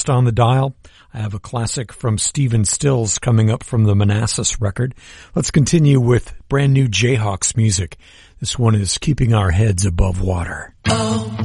next on the dial. I have a classic from Stephen Stills coming up from the Manassas record. Let's continue with brand new Jayhawks music. This one is Keeping Our Heads Above Water. Oh.